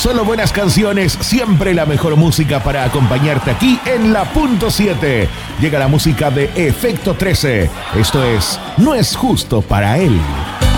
Solo buenas canciones, siempre la mejor música para acompañarte aquí en la punto 7. Llega la música de Efecto 13. Esto es No es justo para él.